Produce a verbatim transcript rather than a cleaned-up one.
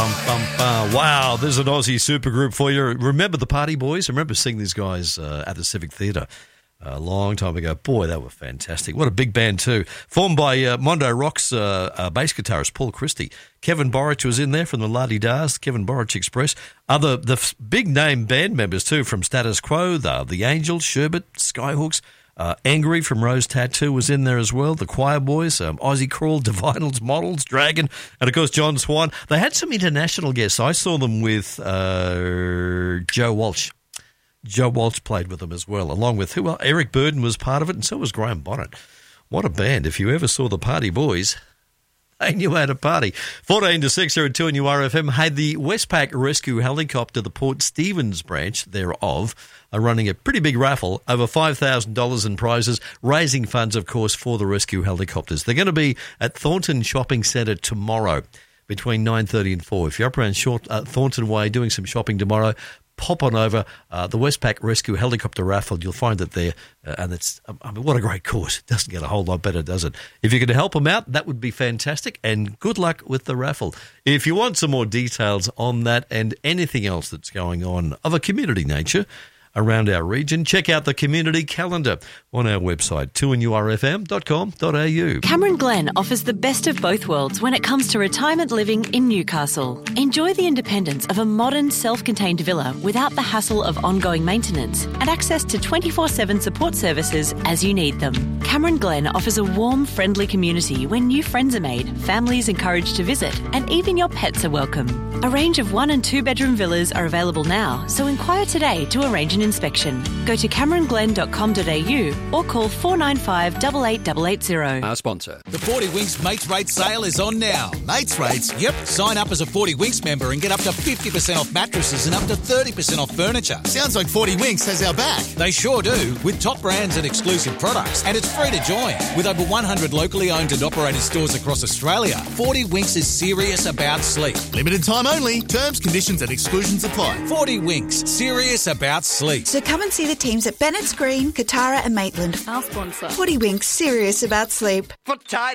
bum, bum, bum. Wow, there's an Aussie supergroup for you. Remember the Party Boys? I remember seeing these guys uh, at the Civic Theatre a long time ago. Boy, they were fantastic. What a big band too. Formed by uh, Mondo Rock's uh, uh, bass guitarist Paul Christie. Kevin Borich was in there from the La-Di-Dahs, Kevin Borich Express. Other the f- big name band members too from Status Quo, the, the Angels, Sherbet, Skyhooks. Uh, Angry from Rose Tattoo was in there as well. The Choir Boys, um, Aussie Crawl, Divinals, Models, Dragon, and of course John Swan. They had some international guests. I saw them with uh, Joe Walsh. Joe Walsh played with them as well, along with who? Well, Eric Burden was part of it, and so was Graham Bonnet. What a band! If you ever saw the Party Boys, they knew how to party. fourteen to six here at two on U R F M. Hey, the Westpac Rescue Helicopter, the Port Stephens branch thereof, are running a pretty big raffle, over five thousand dollars in prizes, raising funds, of course, for the rescue helicopters. They're going to be at Thornton Shopping Centre tomorrow between nine thirty and four. If you're up around Short, uh, Thornton Way doing some shopping tomorrow, pop on over uh, the Westpac Rescue Helicopter Raffle. You'll find it there, uh, and it's I mean, what a great cause. It doesn't get a whole lot better, does it? If you could help them out, that would be fantastic, and good luck with the raffle. If you want some more details on that and anything else that's going on of a community nature around our region, check out the community calendar on our website, two n u r f m dot com dot a u. Cameron Glen offers the best of both worlds when it comes to retirement living in Newcastle. Enjoy the independence of a modern, self-contained villa without the hassle of ongoing maintenance and access to twenty-four seven support services as you need them. Cameron Glen offers a warm, friendly community where new friends are made, families encouraged to visit, and even your pets are welcome. A range of one and two bedroom villas are available now, so inquire today to arrange an inspection. Go to cameron glen dot com dot a u or call four nine five, eight eight eight eight zero. Our sponsor. The forty Winks Mates Rates sale is on now. Mates Rates? Yep. Sign up as a forty Winks member and get up to fifty percent off mattresses and up to thirty percent off furniture. Sounds like forty Winks has our back. They sure do, with top brands and exclusive products. And it's free to join. With over one hundred locally owned and operated stores across Australia, forty Winks is serious about sleep. Limited time only. Terms, conditions and exclusions apply. forty Winks. Serious about sleep. So come and see the teams at Bennett's Green, Katara and Maitland. Our sponsor. forty Winks. Serious about sleep. For time.